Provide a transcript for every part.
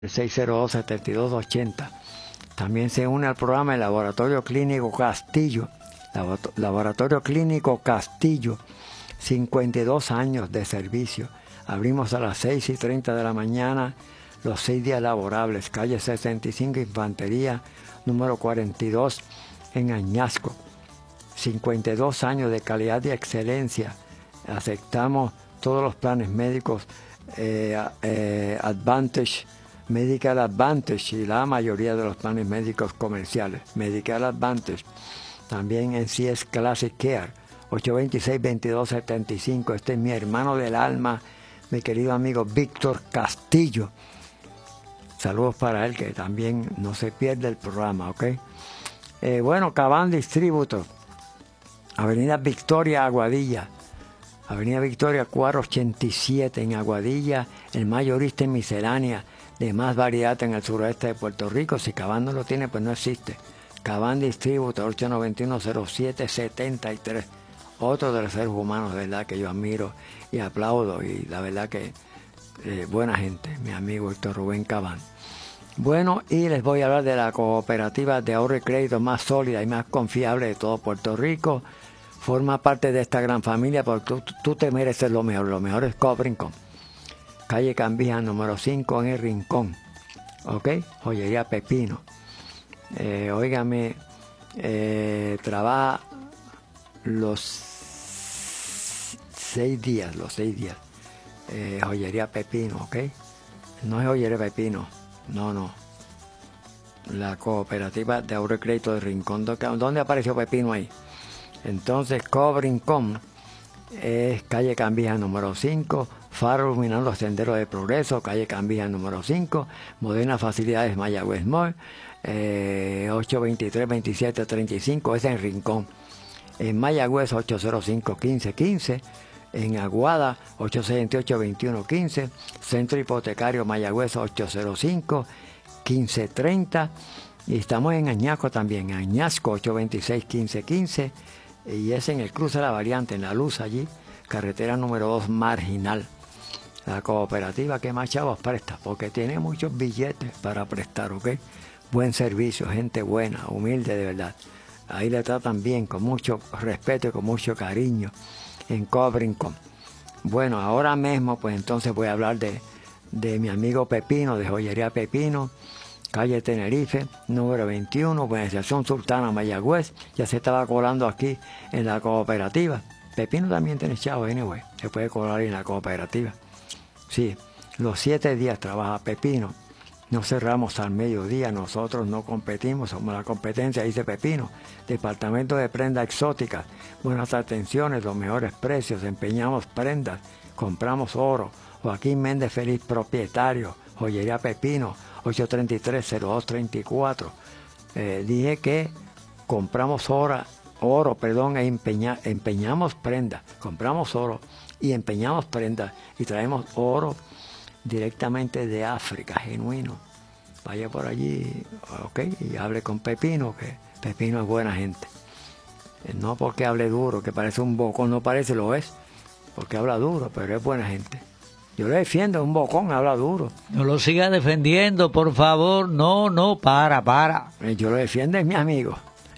602-7280. También se une al programa el Laboratorio Clínico Castillo. Laboratorio Clínico Castillo, 52 años de servicio. Abrimos a las 6:30 de la mañana, los 6 días laborables. Calle 65, Infantería, número 42, en Añasco. 52 años de calidad y excelencia. Aceptamos todos los planes médicos, Advantage, Medical Advantage y la mayoría de los planes médicos comerciales. Medical Advantage. También en CS Classic Care, 826-2275. Este es mi hermano del alma, mi querido amigo Víctor Castillo. Saludos para él, que también no se pierde el programa, ¿ok? Bueno, Cabán Distributor, Avenida Victoria, Aguadilla. Avenida Victoria 487 en Aguadilla, el mayorista en miscelánea de más variedad en el suroeste de Puerto Rico. Si Cabán no lo tiene, pues no existe. Cabán Distributor, 891-0773. Otro de los seres humanos, de verdad, que yo admiro y aplaudo. Y la verdad que buena gente, mi amigo Héctor Rubén Cabán. Bueno, y les voy a hablar de la cooperativa de ahorro y crédito más sólida y más confiable de todo Puerto Rico. Forma parte de esta gran familia porque tú te mereces lo mejor. Lo mejor es Cobb Rincón. Calle Cambija, número 5 en el Rincón. ¿Ok? Joyería Pepino. Óigame, trabaja los 6 días. Joyería Pepino, ¿ok? No es joyería Pepino. No. La cooperativa de ahorro y crédito de Rincón. ¿Dónde apareció Pepino ahí? Entonces, Cobb Rincón es calle Cambija número 5, faro iluminando los senderos de progreso, calle Cambija número 5, modernas facilidades Mayagüez Mall, 823-2735, es en Rincón. En Mayagüez, 805-1515, en Aguada, 868-2115, Centro Hipotecario Mayagüez, 805-1530, y estamos en Añasco también, en Añasco, 826-1515, y es en el cruce de la variante, en la luz allí, carretera número 2 marginal. La cooperativa que más chavos presta, porque tiene muchos billetes para prestar, ¿ok? Buen servicio, gente buena, humilde de verdad. Ahí le tratan bien, con mucho respeto y con mucho cariño, en Cobb Rincón. Bueno, ahora mismo, pues entonces voy a hablar de mi amigo Pepino, de Joyería Pepino, calle Tenerife, número 21, Organización Sultana Mayagüez. Ya se estaba colando aquí en la cooperativa. Pepino también tiene chavo, anyway. Se puede colar en la cooperativa. Sí, los 7 días trabaja Pepino. No cerramos al mediodía, nosotros no competimos, somos la competencia, dice Pepino. Departamento de prendas exóticas, buenas atenciones, los mejores precios, empeñamos prendas, compramos oro. Joaquín Méndez Feliz, propietario, Joyería Pepino, 833-0234. Dije que compramos oro, empeñamos prendas, compramos oro y empeñamos prendas y traemos oro directamente de África, genuino. Vaya por allí, ok, y hable con Pepino, que Pepino es buena gente. No porque hable duro, que parece un bocón, no parece, lo es, porque habla duro, pero es buena gente. Yo le defiendo, un bocón, habla duro. No lo siga defendiendo, por favor. No, para. Yo lo defiendo, es mi amigo.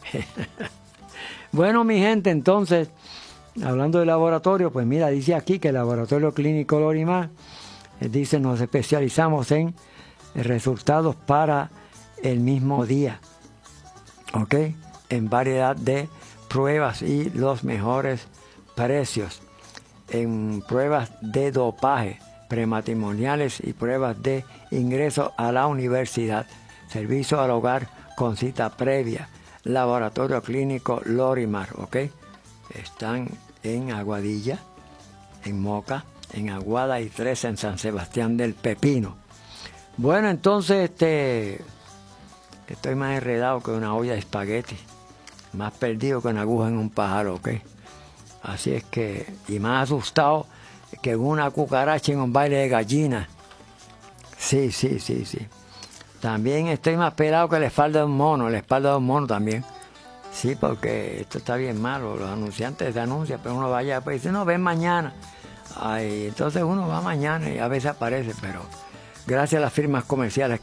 Bueno, mi gente, entonces, hablando del laboratorio, pues mira, dice aquí que el Laboratorio Clínico Lorimar, dice, nos especializamos en resultados para el mismo día, ¿ok? En variedad de pruebas y los mejores precios. En pruebas de dopaje, prematrimoniales y pruebas de ingreso a la universidad, servicio al hogar con cita previa, Laboratorio Clínico Lorimar, ¿ok? Están en Aguadilla, en Moca, en Aguada y 3 en San Sebastián del Pepino. Bueno, entonces estoy más enredado que una olla de espagueti, más perdido que una aguja en un pájaro, ¿ok? Así es que, y más asustado que una cucaracha en un baile de gallinas. Sí. También estoy más pelado que la espalda de un mono, también. Sí, porque esto está bien malo, los anunciantes anuncian, pero uno vaya, pues dice, no, ven mañana. Ay, entonces uno va mañana y a veces aparece, pero gracias a las firmas comerciales